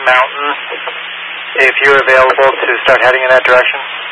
Mountain if you're available to start heading in that direction.